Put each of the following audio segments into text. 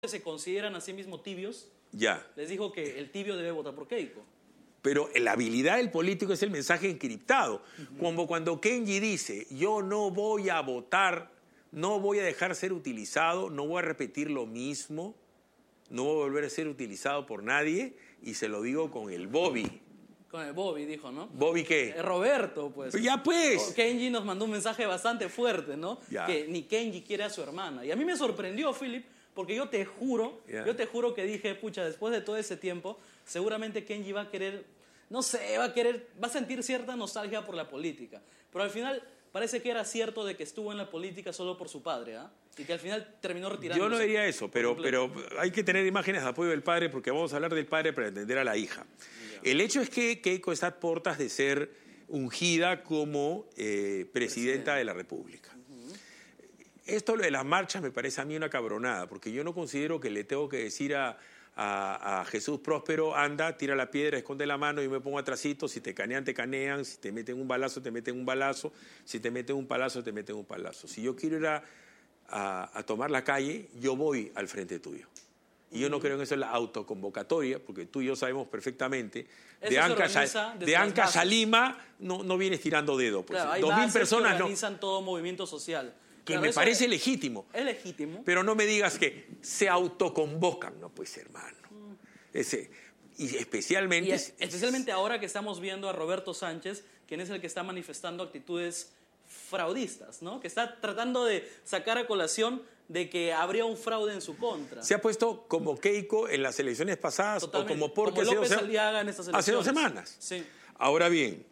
se consideran a sí mismos tibios, Ya. les dijo que el tibio debe votar por Keiko. Pero la habilidad del político es el mensaje encriptado. Como cuando Kenji dice, yo no voy a votar, no voy a dejar ser utilizado, no voy a repetir lo mismo, no voy a volver a ser utilizado por nadie, y se lo digo con el Bobby. Con el Bobby dijo, ¿no? ¿Bobby qué? Roberto, pues. Ya pues. Kenji nos mandó un mensaje bastante fuerte, ¿no? Ya. Que ni Kenji quiere a su hermana. Y a mí me sorprendió, Philip, porque yo te juro que dije, pucha, después de todo ese tiempo, seguramente Kenji va a querer, no sé, va a sentir cierta nostalgia por la política. Pero al final parece que era cierto de que estuvo en la política solo por su padre, ¿ah? Y que al final terminó retirándose. Yo no diría eso, pero hay que tener imágenes de apoyo del padre, porque vamos a hablar del padre para entender a la hija. El hecho es que Keiko está a puertas de ser ungida como presidenta de la República. Esto lo de las marchas me parece a mí una cabronada, porque yo no considero que le tengo que decir a Jesús Próspero, anda, tira la piedra, esconde la mano, yo me pongo atrasito, si te canean, te canean, si te meten un balazo, te meten un balazo, si te meten un palazo, te meten un palazo. Si yo quiero ir a tomar la calle, yo voy al frente tuyo. Y yo no creo en eso, en la autoconvocatoria, porque tú y yo sabemos perfectamente, de Ancash a Lima no vienes tirando dedo. Pues. Claro, hay 2.000 personas que organizan todo movimiento social. Que claro, me parece legítimo. Es legítimo. Pero no me digas que se autoconvocan, no pues hermano. Y especialmente... Especialmente ahora que estamos viendo a Roberto Sánchez, quien es el que está manifestando actitudes fraudistas, ¿no? Que está tratando de sacar a colación de que habría un fraude en su contra. Se ha puesto como Keiko en las elecciones pasadas. Totalmente. O como porque como López Aliaga en estas elecciones. Hace 2 semanas. Sí. Ahora bien,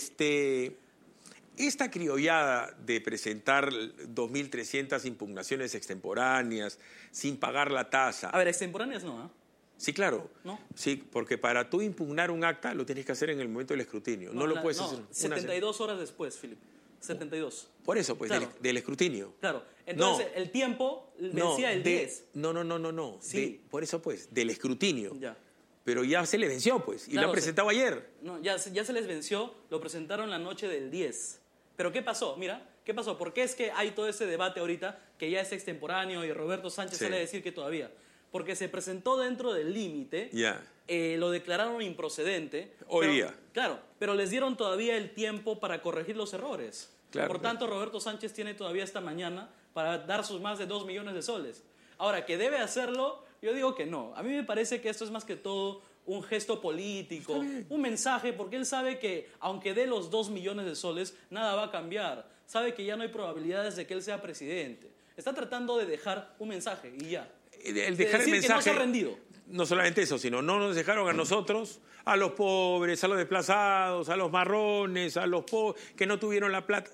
esta criollada de presentar 2.300 impugnaciones extemporáneas sin pagar la tasa... A ver, extemporáneas no, ¿eh? Sí, claro. ¿No? Sí, porque para tú impugnar un acta lo tienes que hacer en el momento del escrutinio. No lo puedes hacer... 72 horas después, Philip. 72. Por eso, pues, claro. del escrutinio. Claro. Entonces, el tiempo vencía el 10. No. Sí. Por eso, pues, del escrutinio. Ya. Pero ya se le venció, pues, y lo han presentado ayer. No, ya se les venció, lo presentaron la noche del 10. Pero ¿qué pasó? Mira, ¿qué pasó? ¿Por qué es que hay todo ese debate ahorita que ya es extemporáneo y Roberto Sánchez sale a decir que todavía? Porque se presentó dentro del límite, lo declararon improcedente. Hoy día. Claro, pero les dieron todavía el tiempo para corregir los errores. Claro, Por tanto, Roberto Sánchez tiene todavía esta mañana para dar sus más de 2 millones de soles. Ahora, ¿que debe hacerlo? Yo digo que no. A mí me parece que esto es más que todo un gesto político, un mensaje, porque él sabe que aunque dé los 2 millones de soles, nada va a cambiar. Sabe que ya no hay probabilidades de que él sea presidente. Está tratando de dejar un mensaje y ya. El dejar el mensaje, que no se ha rendido. No solamente eso, sino no nos dejaron a nosotros, a los pobres, a los desplazados, a los marrones, a los que no tuvieron la plata.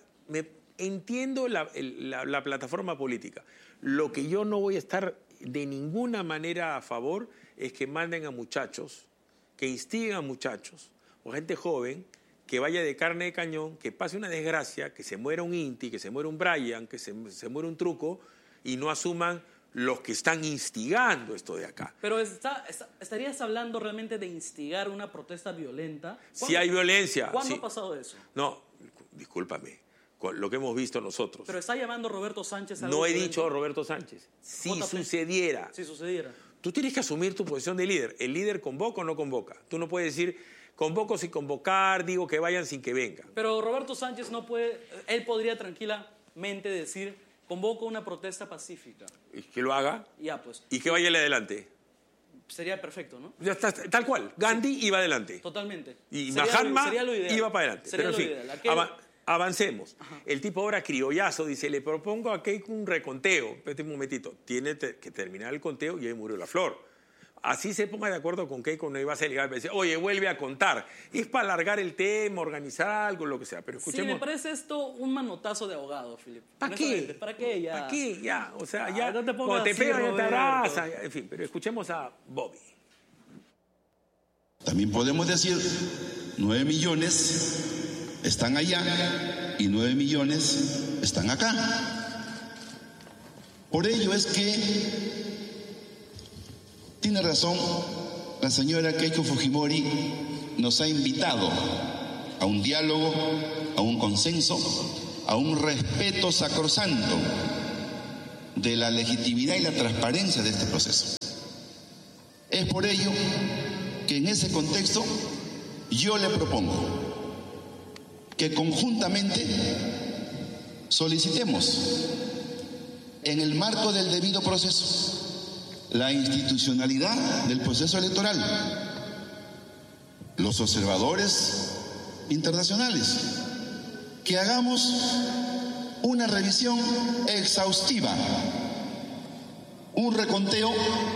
Entiendo la plataforma política. Lo que yo no voy a estar de ninguna manera a favor es que manden a muchachos, que instiguen a muchachos o gente joven que vaya de carne de cañón, que pase una desgracia, que se muera un Inti, que se muera un Brian, que se muera un Truco y no asuman los que están instigando esto de acá. Pero ¿estarías hablando realmente de instigar una protesta violenta? Si hay violencia. ¿Cuándo ha pasado eso? No, discúlpame, con lo que hemos visto nosotros. Pero está llamando Roberto Sánchez a No he dicho Roberto Sánchez. Si sucediera. Si sucediera. Tú tienes que asumir tu posición de líder. ¿El líder convoca o no convoca? Tú no puedes decir, convoco sin convocar, digo que vayan sin que vengan. Pero Roberto Sánchez no puede, él podría tranquilamente decir, convoco una protesta pacífica. ¿Y que lo haga? Ya, pues. Y que vaya adelante. Sería perfecto, ¿no? Ya está, tal cual. Gandhi iba adelante. Totalmente. Y Mahatma iba para adelante. Sería Pero en fin, avancemos. Ajá. El tipo ahora criollazo dice, le propongo a Keiko un reconteo. Espérate un momentito. Tiene que terminar el conteo y ahí murió la flor. Así se ponga de acuerdo con Keiko, no iba a ser legal. Decir, oye, vuelve a contar. Es para alargar el tema, organizar algo, lo que sea. Pero escuchemos. Sí, me parece esto un manotazo de abogado, Filipe. ¿Para qué? ¿Para qué ya? ¿Para qué? Ya, o sea, ya. No te cuando te pegan, ya te abrazan. En fin, pero escuchemos a Bobby. También podemos decir 9 millones están allá y 9 millones están acá. Por ello es que tiene razón la señora Keiko Fujimori, nos ha invitado a un diálogo, a un consenso, a un respeto sacrosanto de la legitimidad y la transparencia de este proceso. Es por ello que en ese contexto yo le propongo que conjuntamente solicitemos, en el marco del debido proceso, la institucionalidad del proceso electoral, los observadores internacionales, que hagamos una revisión exhaustiva, un reconteo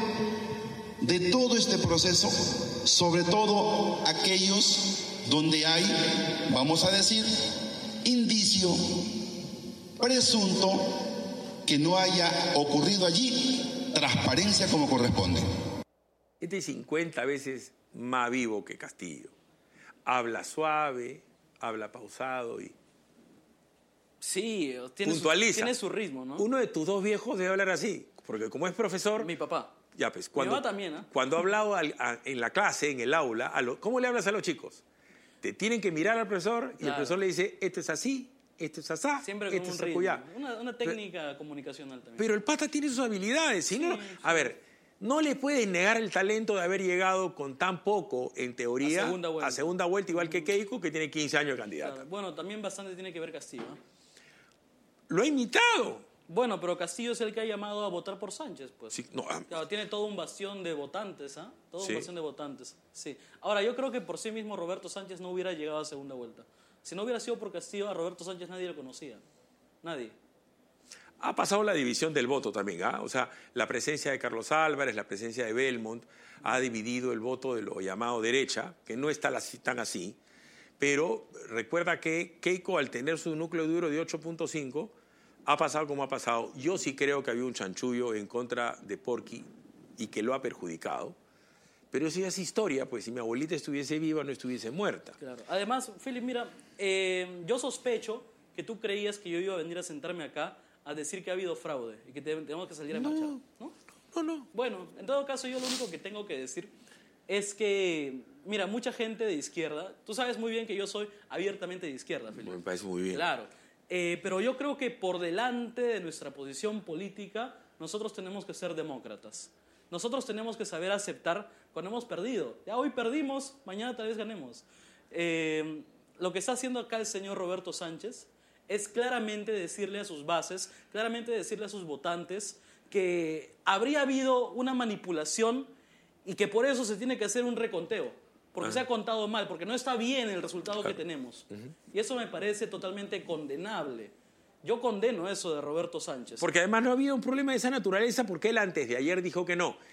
de todo este proceso, sobre todo aquellos donde hay, vamos a decir, indicio, presunto, que no haya ocurrido allí transparencia como corresponde. Este es 50 veces más vivo que Castillo. Habla suave, habla pausado y Sí, puntualiza. tiene su ritmo, ¿no? Uno de tus dos viejos debe hablar así, porque como es profesor... Mi papá. Ya, pues, Mi mamá también, ¿eh? Cuando ha hablado en la clase, en el aula, ¿cómo le hablas a los chicos? Te tienen que mirar al profesor y el profesor le dice, esto es así, esto es asá, Siempre con esto un es ritmo. acullá. Una técnica comunicacional también. Pero el pata tiene sus habilidades. Si no, Sí. a ver, no le puedes negar el talento de haber llegado con tan poco, en teoría, A segunda vuelta. igual que Keiko, que tiene 15 años de candidata. Claro. Bueno, también bastante tiene que ver Castillo, ¿eh? Lo ha imitado. Bueno, pero Castillo es el que ha llamado a votar por Sánchez, pues. Sí, no, Claro, tiene todo un bastión de votantes, ¿ah? Todo Sí. un bastión de votantes, sí. Ahora, yo creo que por sí mismo Roberto Sánchez no hubiera llegado a segunda vuelta. Si no hubiera sido por Castillo, a Roberto Sánchez nadie lo conocía. Nadie. ha pasado la división del voto también, ¿ah? O sea, la presencia de Carlos Álvarez, la presencia de Belmont, ha dividido el voto de lo llamado derecha, que no está tan así, pero recuerda que Keiko, al tener su núcleo duro de 8.5, ha pasado como ha pasado. Yo sí creo que había un chanchullo en contra de Porky y que lo ha perjudicado, pero eso ya es historia, pues si mi abuelita estuviese viva, no estuviese muerta. Claro. Además, Philip, mira, yo sospecho que tú creías que yo iba a venir a sentarme acá a decir que ha habido fraude y que tenemos que salir a marchar, ¿no? No. Bueno, en todo caso, yo lo único que tengo que decir es que, mira, mucha gente de izquierda, tú sabes muy bien que yo soy abiertamente de izquierda, Felipe. Me parece muy bien. Claro, pero yo creo que por delante de nuestra posición política, nosotros tenemos que ser demócratas. Nosotros tenemos que saber aceptar cuando hemos perdido. Ya hoy perdimos, mañana tal vez ganemos. Lo que está haciendo acá el señor Roberto Sánchez es claramente decirle a sus bases, claramente decirle a sus votantes que habría habido una manipulación y que por eso se tiene que hacer un reconteo, porque se ha contado mal, porque no está bien el resultado que tenemos. Y eso me parece totalmente condenable. Yo condeno eso de Roberto Sánchez. Porque además no había un problema de esa naturaleza, porque él antes de ayer dijo que no.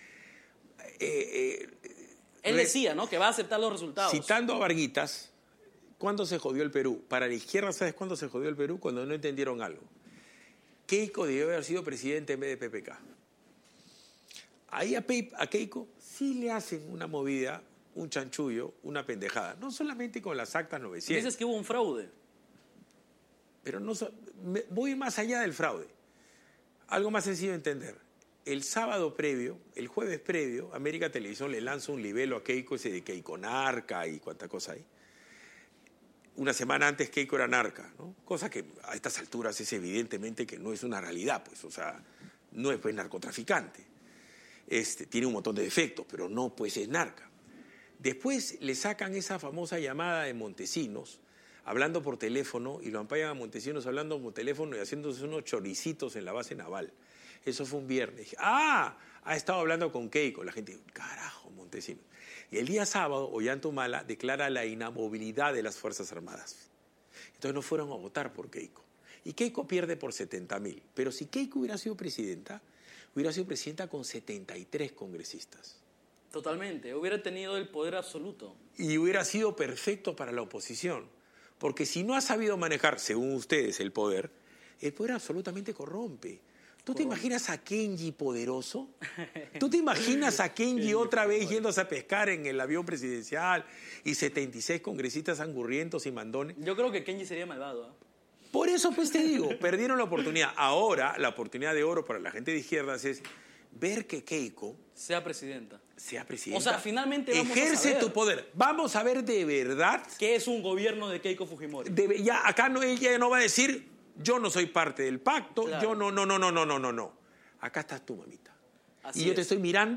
Él decía, ¿no?, que va a aceptar los resultados. Citando a Varguitas, ¿cuándo se jodió el Perú? Para la izquierda, ¿sabes cuándo se jodió el Perú? Cuando no entendieron algo. Keiko debió haber sido presidente en vez de PPK. Ahí a Keiko sí le hacen una movida, un chanchullo, una pendejada. No solamente con las actas 900. Dices que hubo un fraude. Pero no, voy más allá del fraude. Algo más sencillo de entender. El sábado previo, el jueves previo, América Televisión le lanza un libelo a Keiko, ese de Keiko narca y cuánta cosa hay. Una semana antes Keiko era narca, ¿no? Cosa que a estas alturas es evidentemente que no es una realidad, pues, o sea, no es pues narcotraficante. Tiene un montón de defectos, pero no pues es narca. Después le sacan esa famosa llamada de Montesinos, hablando por teléfono, y lo ampayan a Montesinos hablando por teléfono y haciéndose unos choricitos en la base naval. Eso fue un viernes. Dije, ha estado hablando con Keiko. La gente, carajo, Montesinos. Y el día sábado, Ollanta declara la inamovilidad de las Fuerzas Armadas. Entonces no fueron a votar por Keiko. Y Keiko pierde por 70.000. Pero si Keiko hubiera sido presidenta con 73 congresistas. Totalmente. Hubiera tenido el poder absoluto. Y hubiera sido perfecto para la oposición. Porque si no ha sabido manejar, según ustedes, el poder absolutamente corrompe. ¿Tú te imaginas a Kenji poderoso? ¿Tú te imaginas a Kenji otra vez yéndose a pescar en el avión presidencial y 76 congresistas angurrientos y mandones? Yo creo que Kenji sería malvado, ¿eh? Por eso pues te digo, perdieron la oportunidad. Ahora, la oportunidad de oro para la gente de izquierdas es ver que Keiko sea presidenta. O sea, finalmente vamos ejerce a saber tu poder. Vamos a ver de verdad qué es un gobierno de Keiko Fujimori. Ya acá ella no va a decir, yo no soy parte del pacto, Claro. yo no. Acá estás tú, mamita. Así y yo te es. estoy mirando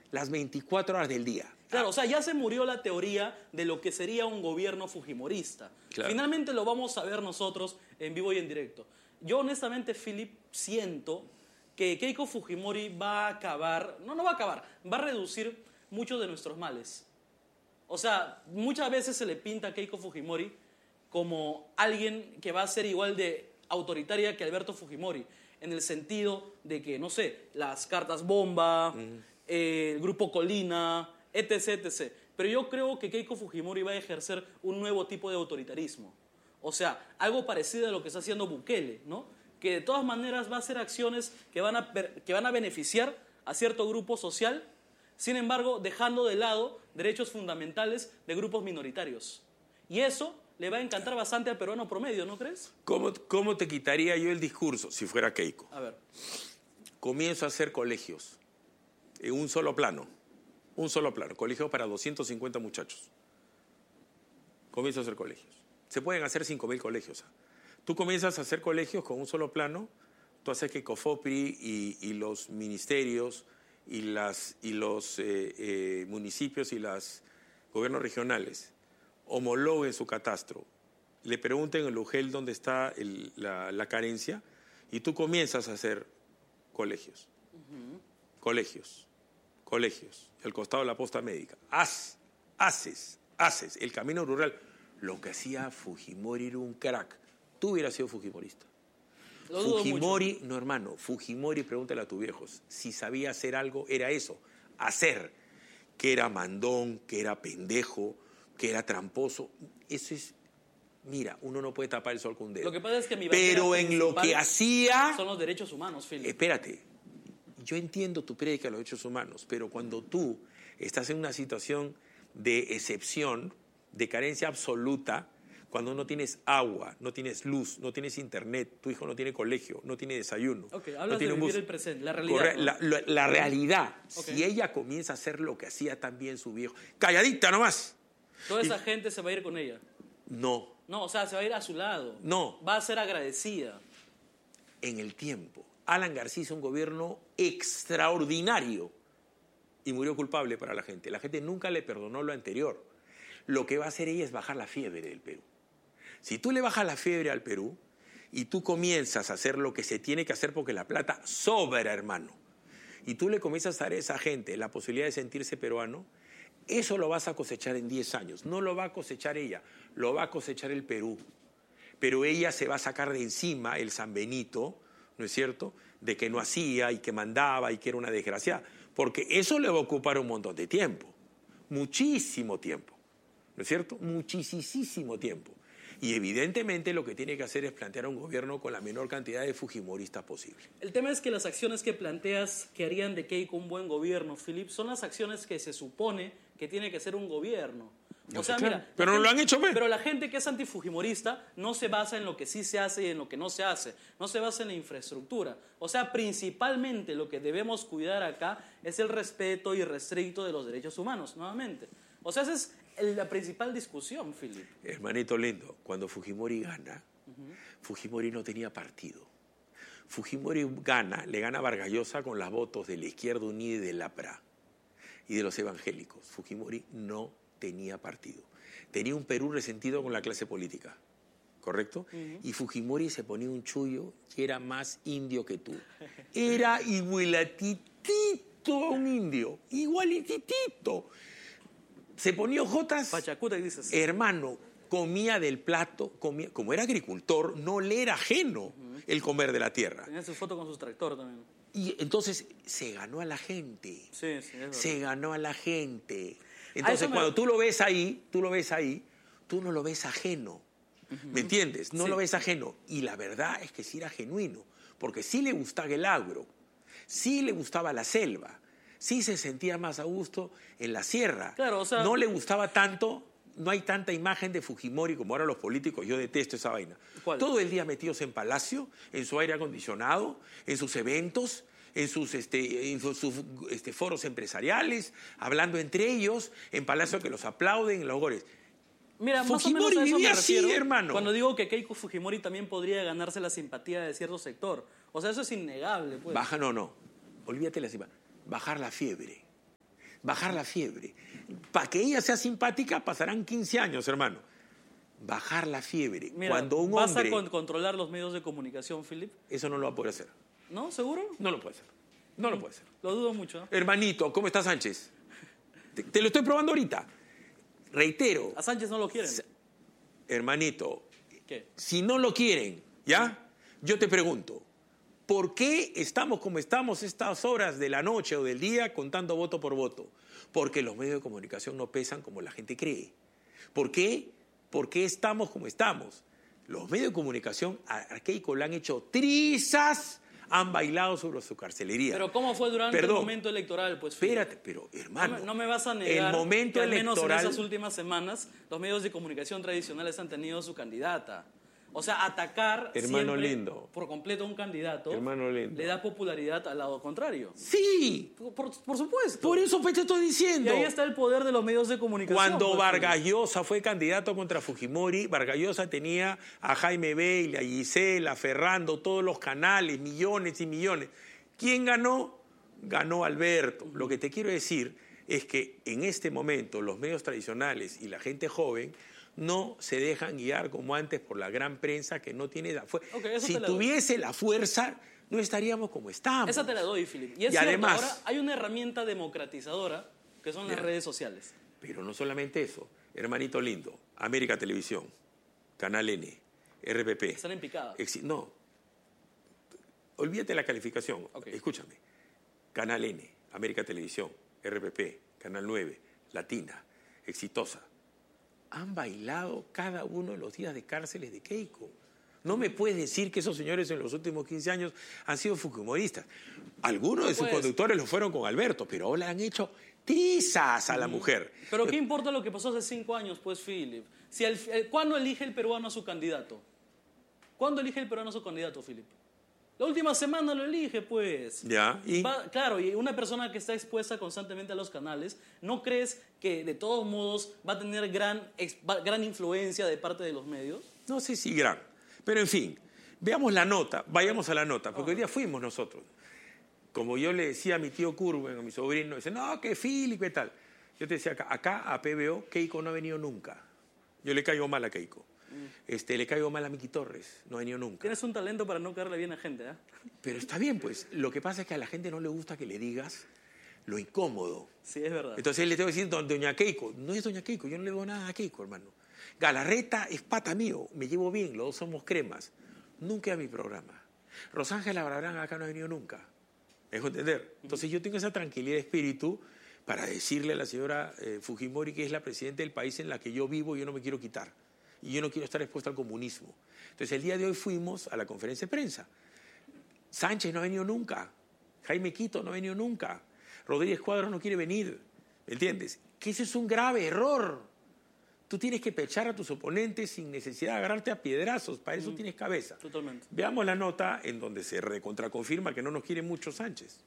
las 24 horas del día. Claro, o sea, ya se murió la teoría de lo que sería un gobierno fujimorista. Claro. Finalmente lo vamos a ver nosotros en vivo y en directo. Yo honestamente, Philip, siento que Keiko Fujimori va a acabar, no va a acabar, va a reducir muchos de nuestros males. O sea, muchas veces se le pinta a Keiko Fujimori como alguien que va a ser igual de autoritaria que Alberto Fujimori, en el sentido de que, no sé, las cartas bomba, el grupo Colina, etc, etc. Pero yo creo que Keiko Fujimori va a ejercer un nuevo tipo de autoritarismo. O sea, algo parecido a lo que está haciendo Bukele, ¿no? Que de todas maneras va a hacer acciones que van a beneficiar a cierto grupo social, sin embargo, dejando de lado derechos fundamentales de grupos minoritarios. Y eso le va a encantar bastante al peruano promedio, ¿no crees? ¿Cómo te quitaría yo el discurso si fuera Keiko? A ver. Comienzo a hacer colegios en un solo plano, colegios para 250 muchachos. Comienzo a hacer colegios. Se pueden hacer 5.000 colegios. Tú comienzas a hacer colegios con un solo plano, tú haces que COFOPRI y los ministerios y los municipios y los gobiernos regionales homologuen su catastro, le pregunten al UGEL dónde está la carencia y tú comienzas a hacer colegios. Colegios. Al costado de la posta médica. Haces. El camino rural. Lo que hacía Fujimori era un crack. Tú hubieras sido fujimorista. Lo dudo Fujimori, mucho. no hermano, Fujimori, pregúntale a tus viejos, si sabía hacer algo, era eso, hacer. Que era mandón, que era pendejo, que era tramposo. Eso es, mira, uno no puede tapar el sol con un dedo. Lo que pasa es que mi pero bandera en lo que principal hacía... son los derechos humanos, Philip. Espérate, yo entiendo tu prédica de los derechos humanos, pero cuando tú estás en una situación de excepción, de carencia absoluta, cuando no tienes agua, no tienes luz, no tienes internet, tu hijo no tiene colegio, no tiene desayuno. Ok, no hablas tiene de bus. vivir el presente, la realidad. Correcto, ¿no? la realidad. Ok. Si ella comienza a hacer lo que hacía también su viejo, calladita nomás. Toda esa gente se va a ir con ella. No, No, o sea, se va a ir a su lado. No. Va a ser agradecida. en el tiempo. Alan García hizo un gobierno extraordinario y murió culpable para la gente. La gente nunca le perdonó lo anterior. Lo que va a hacer ella es bajar la fiebre del Perú. Si tú le bajas la fiebre al Perú y tú comienzas a hacer lo que se tiene que hacer porque la plata sobra, hermano, y tú le comienzas a dar a esa gente la posibilidad de sentirse peruano, eso lo vas a cosechar en 10 años. No lo va a cosechar ella, lo va a cosechar el Perú. Pero ella se va a sacar de encima el San Benito, ¿no es cierto?, de que no hacía y que mandaba y que era una desgraciada. Porque eso le va a ocupar un montón de tiempo, muchísimo tiempo, ¿no es cierto? Muchísimo tiempo. Y evidentemente lo que tiene que hacer es plantear un gobierno con la menor cantidad de fujimoristas posible. El tema es que las acciones que planteas que harían de Keiko un buen gobierno, Philip, son las acciones que se supone que tiene que ser un gobierno. No O sea, sé, claro. mira, Pero no lo han hecho, ¿ve? Pero la gente que es antifujimorista no se basa en lo que sí se hace y en lo que no se hace. No se basa en la infraestructura. O sea, principalmente lo que debemos cuidar acá es el respeto irrestricto de los derechos humanos, nuevamente. O sea, esa es la principal discusión, Philip. Hermanito lindo, cuando Fujimori gana, Fujimori no tenía partido. Fujimori gana, le gana a Vargas Llosa con los votos de la Izquierda Unida y del APRA y de los evangélicos. Fujimori no tenía partido. Tenía un Perú resentido con la clase política, ¿correcto? Y Fujimori se ponía un chullo que era más indio que tú. Era igualitito a un indio, igualitito. Se ponía ojotas. Pachacuta, dices. Hermano, comía del plato, comía, como era agricultor, no le era ajeno el comer de la tierra. Tenía su foto con su tractor también. Y entonces se ganó a la gente. Sí, es verdad. Se ganó a la gente. A Entonces, eso me- cuando tú lo ves ahí, tú no lo ves ajeno. ¿Me entiendes? No Sí. lo ves ajeno. Y la verdad es que sí era genuino, porque sí le gustaba el agro, sí le gustaba la selva, sí se sentía más a gusto en la sierra. Claro, o sea- no le gustaba tanto, no hay tanta imagen de Fujimori como ahora los políticos. Yo detesto esa vaina. ¿Cuál? Todo el día metidos en palacio, en su aire acondicionado, en sus eventos, en sus foros empresariales, hablando entre ellos, en palacio que los aplauden, en los gores. Mira, más o Fujimori menos a eso vivía me así, refiero hermano. cuando digo que Keiko Fujimori también podría ganarse la simpatía de cierto sector. O sea, eso es innegable, pues. No. Olvídate la cima. Bajar la fiebre. bajar la fiebre. Para que ella sea simpática pasarán 15 años, hermano. Bajar la fiebre. Mira, Cuando un ¿vas hombre... a controlar los medios de comunicación, Philip? Eso no lo va a poder hacer. ¿No? ¿Seguro? No lo puede hacer. No lo puede hacer. Lo dudo mucho. Hermanito, ¿cómo está Sánchez? Te lo estoy probando ahorita. Reitero. A Sánchez no lo quieren. Hermanito, ¿Qué? si no lo quieren, ¿ya? Yo te pregunto, ¿por qué estamos como estamos estas horas de la noche o del día contando voto por voto? Porque los medios de comunicación no pesan como la gente cree. ¿Por qué? ¿Por qué estamos como estamos? Los medios de comunicación a Keiko le han hecho trizas, han bailado sobre su carcelería. Pero ¿cómo fue durante el momento electoral? Pues, espérate, pero hermano... No me vas a negar el momento que al menos electoral... en esas últimas semanas los medios de comunicación tradicionales han tenido su candidata. O sea, atacar hermano siempre lindo, por completo a un candidato hermano lindo, le da popularidad al lado contrario. Sí. Por supuesto. Por eso pues te estoy diciendo. Y ahí está el poder de los medios de comunicación. Cuando pues, Vargas Llosa fue candidato contra Fujimori, Vargas Llosa tenía a Jaime Bailey, a Gisela, a Ferrando, todos los canales, millones y millones. ¿Quién ganó? Ganó Alberto. Lo que te quiero decir es que en este momento los medios tradicionales y la gente joven no se dejan guiar como antes por la gran prensa que no tiene la fuerza. Si tuviese la fuerza, no estaríamos como estamos. Esa te la doy, Philip. Y cierto, además, ahora hay una herramienta democratizadora que son las redes sociales. Pero no solamente eso, hermanito lindo, América Televisión, Canal N, RPP. Están en picada. No, olvídate la calificación. Escúchame. Canal N, América Televisión, RPP, Canal 9, Latina, Exitosa. Han bailado cada uno de los días de cárceles de Keiko. No me puedes decir que esos señores en los últimos 15 años han sido fujimoristas. Algunos de sus conductores lo fueron con Alberto, pero ahora han hecho trizas a la mujer. Pero ¿qué importa lo que pasó hace 5 años, pues, Philip? ¿Cuándo elige el peruano a su candidato? ¿Cuándo elige el peruano a su candidato, Philip? La última semana lo elige, pues. Ya, ¿y? Claro, y una persona que está expuesta constantemente a los canales, ¿no crees que de todos modos va a tener gran influencia de parte de los medios? No sé si gran, pero en fin, veamos la nota, vayamos a la nota, porque hoy día fuimos nosotros. Como yo le decía a mi tío Curwen, a mi sobrino, dice, no, que Philip, ¿qué tal? Yo te decía, acá a PBO, Keiko no ha venido nunca. Yo le caigo mal a Keiko. Le caigo mal a Miki Torres, no ha venido nunca. Tienes un talento para no caerle bien a gente, ¿eh? Pero está bien, pues. Lo que pasa es que a la gente no le gusta que le digas lo incómodo. Sí, es verdad. Entonces le tengo que decir, doña Keiko. No es doña Keiko, yo no le digo nada a Keiko, hermano. Galarreta es pata mío, me llevo bien, los dos somos cremas. Nunca a mi programa. Rosángela Barbarán acá no ha venido nunca. ¿Me dejo entender? Entonces yo tengo esa tranquilidad de espíritu para decirle a la señora Fujimori que es la presidenta del país en la que yo vivo y yo no me quiero quitar. Y yo no quiero estar expuesto al comunismo. Entonces el día de hoy fuimos a la conferencia de prensa. Sánchez no ha venido nunca. Jaime Quito no ha venido nunca. Rodríguez Cuadro no quiere venir. ¿Me entiendes? Que eso es un grave error. Tú tienes que pechar a tus oponentes sin necesidad de agarrarte a piedrazos. Para eso tienes cabeza. Totalmente. Veamos la nota en donde se recontraconfirma que no nos quiere mucho Sánchez.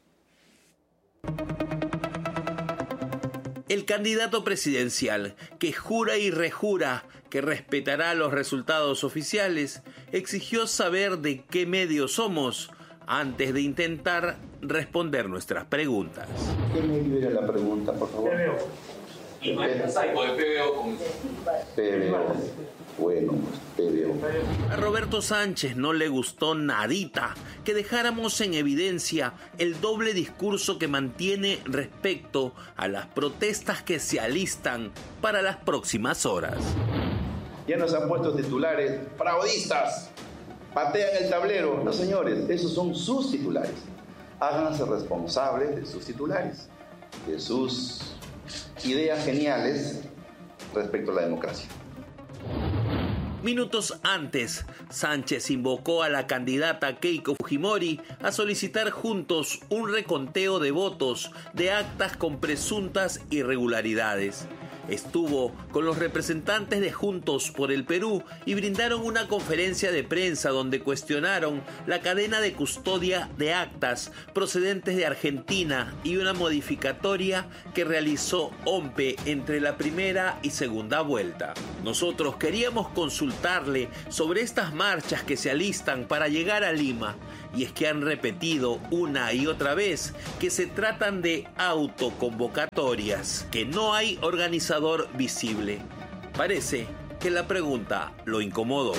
El candidato presidencial, que jura y rejura que respetará los resultados oficiales, exigió saber de qué medio somos antes de intentar responder nuestras preguntas. ¿Qué medio era la pregunta, por favor? PBO. Bueno, PBO. A Roberto Sánchez no le gustó nadita que dejáramos en evidencia el doble discurso que mantiene respecto a las protestas que se alistan para las próximas horas. Ya nos han puesto titulares, fraudistas, patean el tablero. No, señores, esos son sus titulares. Háganse responsables de sus titulares, de sus ideas geniales respecto a la democracia. Minutos antes, Sánchez invocó a la candidata Keiko Fujimori a solicitar juntos un reconteo de votos de actas con presuntas irregularidades. Estuvo con los representantes de Juntos por el Perú y brindaron una conferencia de prensa donde cuestionaron la cadena de custodia de actas procedentes de Argentina y una modificatoria que realizó OMPE entre la primera y segunda vuelta. Nosotros queríamos consultarle sobre estas marchas que se alistan para llegar a Lima Y es que han repetido una y otra vez que se tratan de autoconvocatorias, que no hay organizador visible. Parece que la pregunta lo incomodó.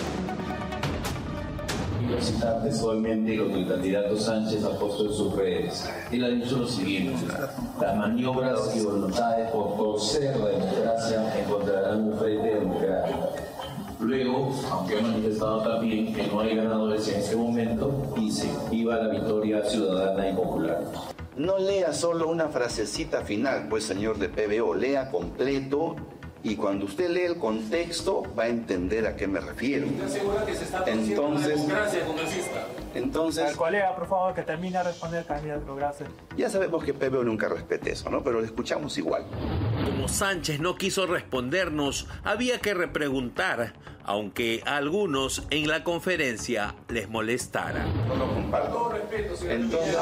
Quiero citar textualmente lo que el candidato Sánchez ha puesto en sus redes. Él ha dicho lo siguiente: las maniobras y voluntades por torcer la democracia encontrarán un frente democrático. Luego, aunque ha manifestado también que no hay ganadores en este momento, dice: viva la victoria ciudadana y popular. No lea solo una frasecita final, pues señor de PBO, lea completo. Y cuando usted lee el contexto, va a entender a qué me refiero. ¿Estás seguro que se está torciendo la democracia, congresista? Entonces, al colega, por favor, que termine de responder, candidato. Gracias. ya sabemos que PBO nunca respete eso, ¿no? Pero lo escuchamos igual. Como Sánchez no quiso respondernos, había que repreguntar, aunque a algunos en la conferencia les molestara. No lo comparto. Todo respeto, señor. Entonces,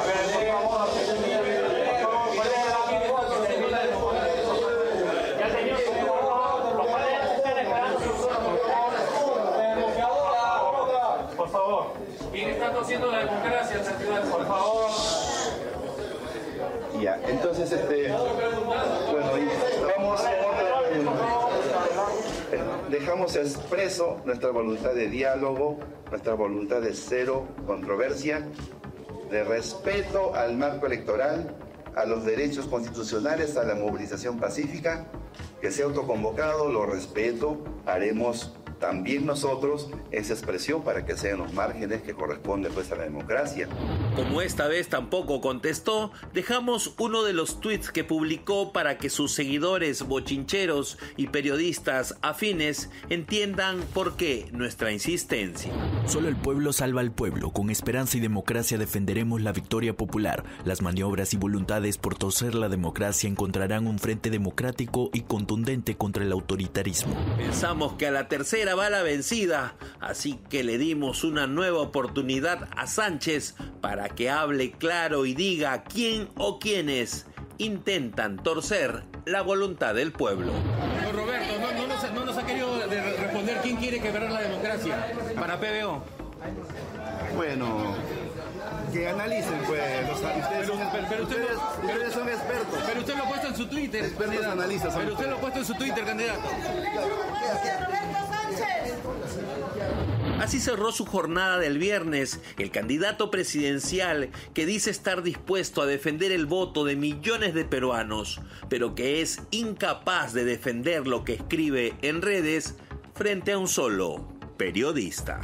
por favor. ¿Quién está torciendo la democracia, candidato? Por favor. ya, entonces, bueno, dejamos expreso nuestra voluntad de diálogo, nuestra voluntad de cero controversia, de respeto al marco electoral, a los derechos constitucionales, a la movilización pacífica. Que sea autoconvocado, lo respeto, haremos también nosotros esa expresión para que sean los márgenes que corresponden pues a la democracia. Como esta vez tampoco contestó, dejamos uno de los tweets que publicó para que sus seguidores bochincheros y periodistas afines entiendan por qué nuestra insistencia. Solo el pueblo salva al pueblo. Con esperanza y democracia defenderemos la victoria popular. Las maniobras y voluntades por torcer la democracia encontrarán un frente democrático y contundente contra el autoritarismo. Pensamos que a la tercera va la vencida, así que le dimos una nueva oportunidad a Sánchez para que hable claro y diga quién o quiénes intentan torcer la voluntad del pueblo. Roberto, no nos ha querido responder quién quiere quebrar la democracia para PBO. Bueno, que analicen pues, ustedes son expertos. Pero usted lo ha puesto en su Twitter, Expertos candidato. analistas son Pero usted ustedes. lo ha puesto en su Twitter, candidato. Así cerró su jornada del viernes el candidato presidencial que dice estar dispuesto a defender el voto de millones de peruanos, pero que es incapaz de defender lo que escribe en redes frente a un solo periodista.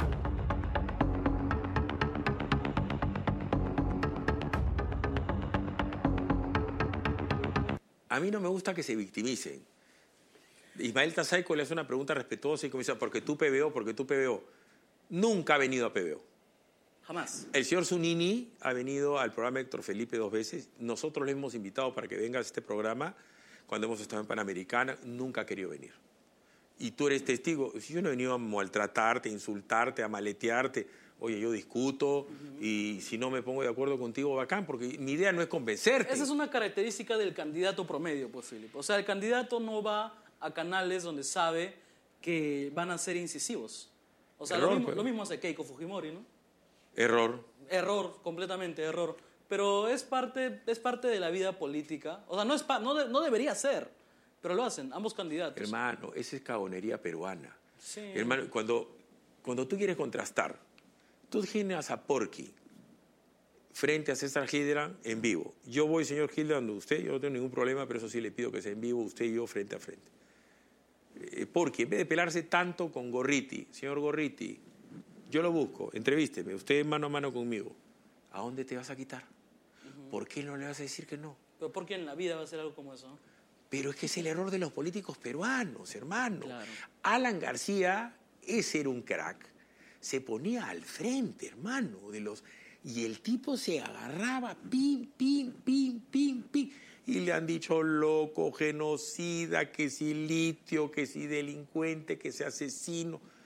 A mí no me gusta que se victimicen. Ismael Tazaico le hace una pregunta respetuosa y comienza: ¿por qué tú PBO? ¿Por qué tú PBO? Nunca ha venido a PBO. Jamás. El señor Zunini ha venido al programa Héctor Felipe 2 veces. Nosotros le hemos invitado para que venga a este programa cuando hemos estado en Panamericana. Nunca ha querido venir. Y tú eres testigo. Yo no he venido a maltratarte, a insultarte, a maletearte. Oye, yo discuto y si no me pongo de acuerdo contigo, bacán, porque mi idea no es convencerte. Esa es una característica del candidato promedio, pues, Filipe. O sea, el candidato no va a canales donde sabe que van a ser incisivos. O sea, Error, lo mismo hace Keiko Fujimori, ¿no? Error. Error, completamente error. Pero es parte de la vida política. O sea, no debería ser, pero lo hacen ambos candidatos. Hermano, esa es cagonería peruana. Sí. Hermano, cuando tú quieres contrastar, tú generas a Porky frente a César Hildebrand en vivo. Yo voy, señor Hildebrand, usted, yo no tengo ningún problema, pero eso sí le pido que sea en vivo, usted y yo frente a frente. Porky, en vez de pelarse tanto con Gorriti, señor Gorriti, yo lo busco, entrevísteme, usted mano a mano conmigo. ¿A dónde te vas a quitar? ¿Por qué no le vas a decir que no? Pero ¿por qué en la vida va a ser algo como eso? Pero es que es el error de los políticos peruanos, hermano. Claro. Alan García, ese era un crack, se ponía al frente, hermano, y el tipo se agarraba, pim, pim, pim, pim, pim, y le han dicho loco, genocida, que si litio, que si delincuente, que si asesino.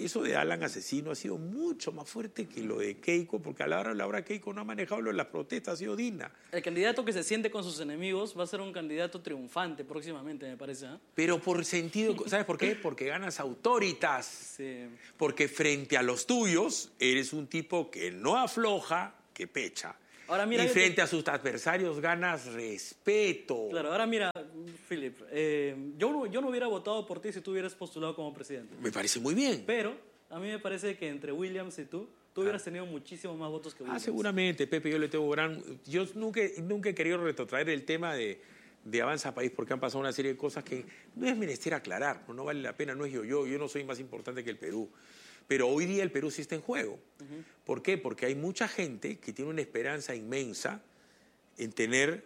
eso de Alan Asesino ha sido mucho más fuerte que lo de Keiko, porque a la hora Keiko no ha manejado lo de las protestas, ha sido digna. El candidato que se siente con sus enemigos va a ser un candidato triunfante próximamente, me parece. Pero por sentido, ¿sabes por qué? Porque ganas autoritas. Sí. Porque frente a los tuyos eres un tipo que no afloja, que pecha. Ahora mira, y frente a sus adversarios ganas respeto. Claro, ahora mira, Philip, yo no hubiera votado por ti si tú hubieras postulado como presidente. Me parece muy bien. Pero a mí me parece que entre Williams y tú hubieras tenido muchísimos más votos que Williams. Seguramente, Pepe, yo le tengo Yo nunca he querido retrotraer el tema de Avanza País porque han pasado una serie de cosas que no es menester aclarar, no vale la pena, no es yo no soy más importante que el Perú. Pero hoy día el Perú sí está en juego. ¿Por qué? Porque hay mucha gente que tiene una esperanza inmensa en tener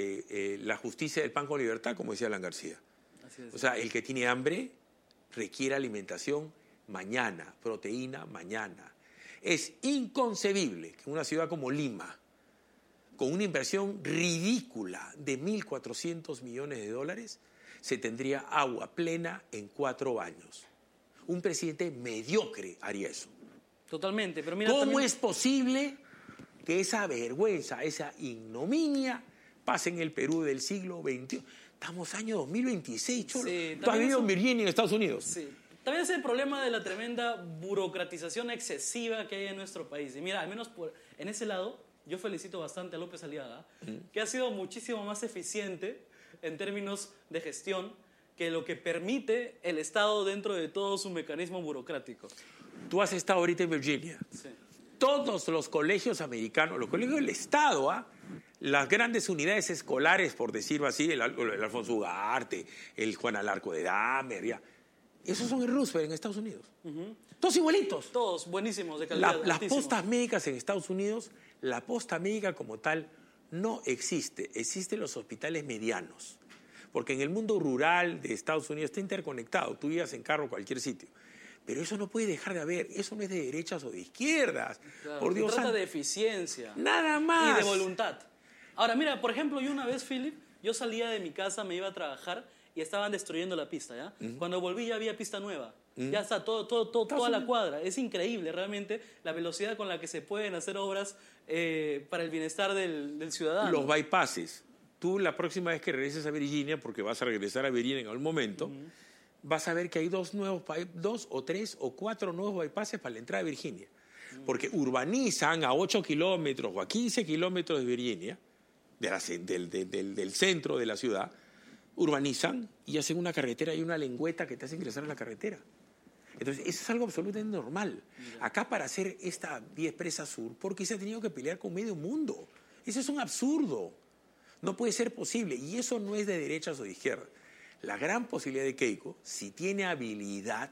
la justicia del pan con libertad, como decía Alan García. Así es. O sea, el que tiene hambre requiere alimentación mañana, proteína mañana. Es inconcebible que una ciudad como Lima, con una inversión ridícula de 1.400 millones de dólares, se tendría agua plena en 4 años. Un presidente mediocre haría eso. Totalmente, pero mira... ¿Cómo es posible que esa vergüenza, esa ignominia pase en el Perú del siglo XXI? Estamos año 2026, Cholo. Sí, ¿Tú has vivido en Virginia, en Estados Unidos? Sí. También es el problema de la tremenda burocratización excesiva que hay en nuestro país. Y mira, al menos en ese lado, yo felicito bastante a López Aliaga, que ha sido muchísimo más eficiente en términos de gestión que lo que permite el Estado dentro de todo su mecanismo burocrático. Tú has estado ahorita en Virginia. Sí. Todos los colegios americanos, los colegios del Estado, las grandes unidades escolares, por decirlo así, el Alfonso Ugarte, el Juan Alarco de Dahmer, esos son en Roosevelt, en Estados Unidos. Todos igualitos. Todos buenísimos, de calidad. Las postas médicas en Estados Unidos, la posta médica como tal no existe. Existen los hospitales medianos. Porque en el mundo rural de Estados Unidos está interconectado. Tú ibas en carro a cualquier sitio. Pero eso no puede dejar de haber. Eso no es de derechas o de izquierdas. Claro, por Dios, se trata de eficiencia. Nada más. Y de voluntad. Ahora, mira, por ejemplo, yo una vez, Philip, yo salía de mi casa, me iba a trabajar y estaban destruyendo la pista, ¿ya? Cuando volví ya había pista nueva. Ya está toda la cuadra. Es increíble realmente la velocidad con la que se pueden hacer obras para el bienestar del ciudadano. Los bypasses. Tú la próxima vez que regreses a Virginia, porque vas a regresar a Virginia en algún momento, vas a ver que hay 2 o 3 o 4 nuevos bypasses para la entrada de Virginia. Porque urbanizan a 8 kilómetros o a 15 kilómetros de Virginia, del centro de la ciudad, urbanizan y hacen una carretera y una lengüeta que te hace ingresar a la carretera. Entonces, eso es algo absolutamente normal. Acá para hacer esta vía expresa sur, porque se ha tenido que pelear con medio mundo. Eso es un absurdo. No puede ser posible. Y eso no es de derechas o de izquierdas. La gran posibilidad de Keiko, si tiene habilidad,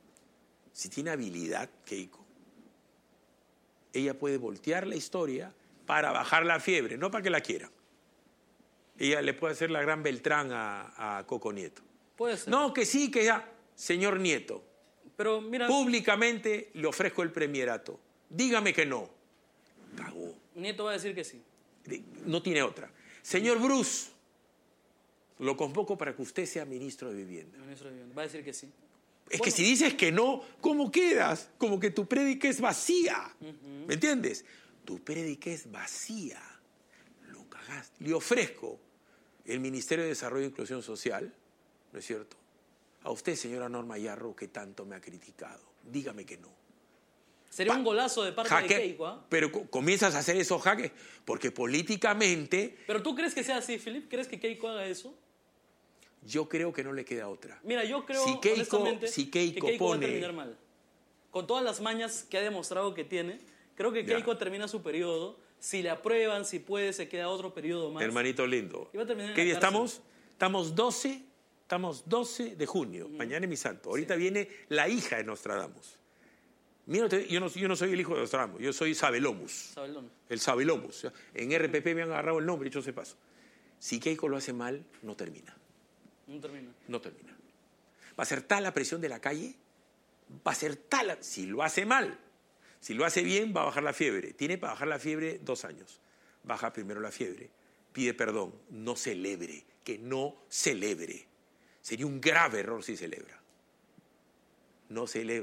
Keiko, ella puede voltear la historia para bajar la fiebre, no para que la quieran. Ella le puede hacer la gran Beltrán a Coco Nieto. Puede ser. No, que sí, que ya. Señor Nieto, pero mira, públicamente le ofrezco el premierato. Dígame que no. Cagó. Nieto va a decir que sí. No tiene otra. Señor Bruce, lo convoco para que usted sea ministro de Vivienda. Ministro de Vivienda. Va a decir que sí. Es que si dices que no, ¿cómo quedas? Como que tu prédica es vacía. ¿Me entiendes? Tu prédica es vacía. Lo cagaste. Le ofrezco el Ministerio de Desarrollo e Inclusión Social, ¿no es cierto? A usted, señora Norma Yarro, que tanto me ha criticado. Dígame que no. Sería un golazo de parte de Keiko, ¿eh? Pero comienzas a hacer esos jaques porque políticamente... ¿Pero tú crees que sea así, Philip? ¿Crees que Keiko haga eso? Yo creo que no le queda otra. Mira, yo creo honestamente que Keiko va a terminar mal. Con todas las mañas que ha demostrado que tiene, creo que Keiko termina su periodo. Si le aprueban, si puede, se queda otro periodo más. Hermanito lindo. Y va a terminar ¿Qué día estamos? Estamos 12 de junio. Mañana es mi santo. Ahorita viene la hija de Nostradamus. Mira, yo no soy el hijo de Nostradamus, yo soy Sabelomus. El Sabelomus. En RPP me han agarrado el nombre, dicho ese paso. Si Keiko lo hace mal, no termina. No termina. Va a ser tal la presión de la calle, va a ser tal... Si lo hace mal, si lo hace bien, va a bajar la fiebre. Tiene para bajar la fiebre 2 años. Baja primero la fiebre, pide perdón, no celebre, que no celebre. Sería un grave error si celebra. No celebras.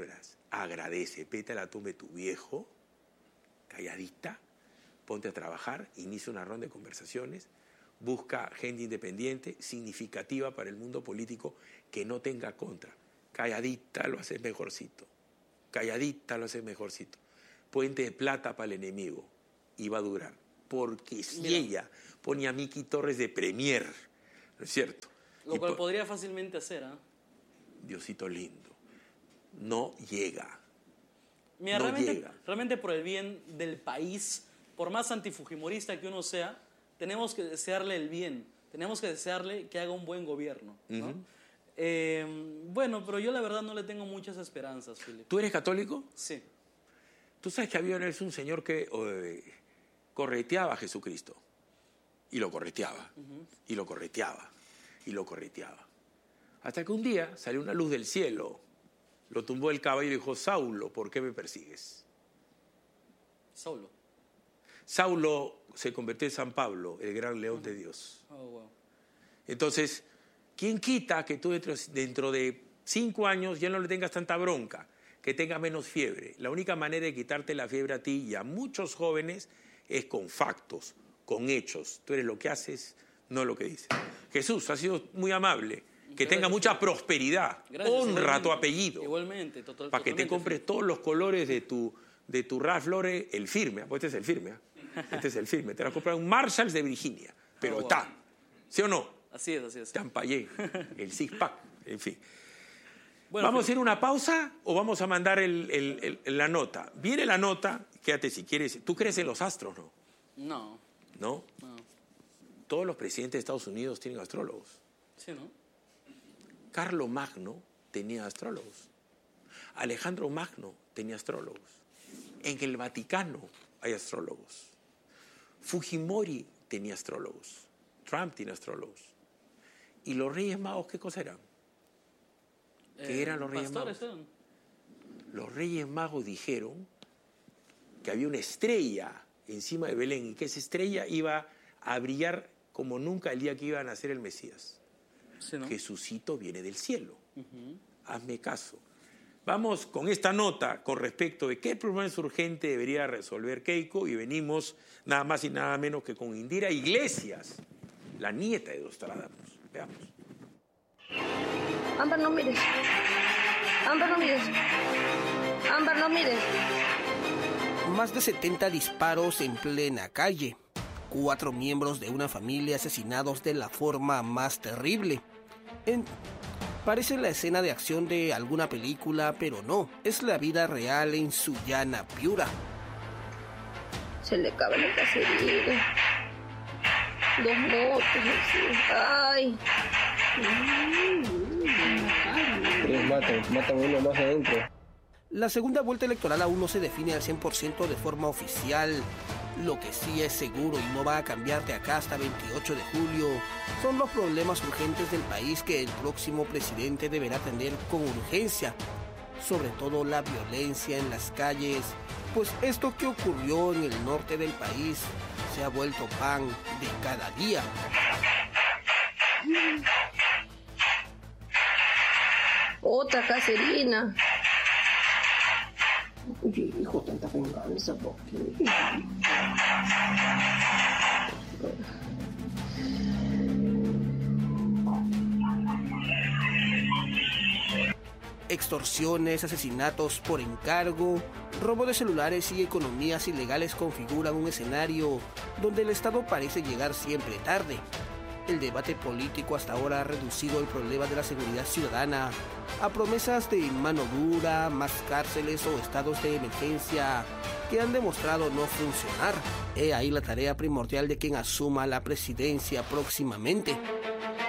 agradece, vete a la tumba de tu viejo, calladita, ponte a trabajar, inicia una ronda de conversaciones, busca gente independiente, significativa para el mundo político, que no tenga contra. Calladita lo haces mejorcito, calladita lo haces mejorcito. Puente de plata para el enemigo, y va a durar. Porque si ella pone a Miki Torres de premier, ¿no es cierto? Lo cual podría fácilmente hacer, ¿ah? Diosito lindo, no llega. Mira, no llega. Realmente por el bien del país, por más antifujimorista que uno sea, tenemos que desearle el bien, tenemos que desearle que haga un buen gobierno, ¿no? Bueno, pero yo la verdad no le tengo muchas esperanzas, Philip. ¿Tú eres católico? Sí. Tú sabes que había un señor que correteaba a Jesucristo, y lo correteaba, y lo correteaba, y lo correteaba. Hasta que un día salió una luz del cielo, lo tumbó el caballo y dijo: Saulo, ¿por qué me persigues? Saulo se convirtió en San Pablo, el gran león de Dios. Oh, wow. Entonces, ¿quién quita que tú dentro de 5 años ya no le tengas tanta bronca, que tengas menos fiebre? La única manera de quitarte la fiebre a ti y a muchos jóvenes es con factos, con hechos. Tú eres lo que haces, no lo que dices. Jesús, ha sido muy amable. Que tenga mucha prosperidad. Honra tu apellido. Igualmente. Para que te compres todos los colores de tu Ralph Lauren, el firme. Pues este es el firme. Este es el firme. Te vas a comprar un Marshalls de Virginia. Pero está. ¿Sí o no? Así es. Champayé, el six pack, en fin. Bueno, ¿Vamos a ir a una pausa o vamos a mandar la nota? Viene la nota, quédate si quieres. ¿Tú crees en los astros, no? No. ¿No? No. Todos los presidentes de Estados Unidos tienen astrólogos. Sí, ¿no? Carlo Magno tenía astrólogos. Alejandro Magno tenía astrólogos. En el Vaticano hay astrólogos. Fujimori tenía astrólogos. Trump tiene astrólogos. ¿Y los Reyes Magos qué cosa eran? ¿Qué eran los Reyes Magos? Eran. Los Reyes Magos dijeron que había una estrella encima de Belén y que esa estrella iba a brillar como nunca el día que iba a nacer el Mesías. Sí, ¿no? Jesucito viene del cielo. Hazme caso. Vamos con esta nota con respecto de qué problema es urgente debería resolver Keiko, y venimos nada más y nada menos que con Indira Iglesias, la nieta de Nostradamus. Veamos. Ámbar, no mires. Ámbar, no mires. Ámbar, no mires. Más de 70 disparos en plena calle. 4 miembros de una familia asesinados de la forma más terrible. Parece la escena de acción de alguna película, pero no, es la vida real en Sullana, Piura. Se le acaba el caserío. 2 motos, ay. Matan uno más adentro. La segunda vuelta electoral aún no se define al 100% de forma oficial. Lo que sí es seguro y no va a cambiar de acá hasta 28 de julio son los problemas urgentes del país que el próximo presidente deberá atender con urgencia. Sobre todo la violencia en las calles, pues esto que ocurrió en el norte del país se ha vuelto pan de cada día. Otra caserina. Oye, hijo, tanta venganza, ¿por qué? Extorsiones, asesinatos por encargo, robo de celulares y economías ilegales configuran un escenario donde el Estado parece llegar siempre tarde. El debate político hasta ahora ha reducido el problema de la seguridad ciudadana a promesas de mano dura, más cárceles o estados de emergencia que han demostrado no funcionar. He ahí la tarea primordial de quien asuma la presidencia próximamente.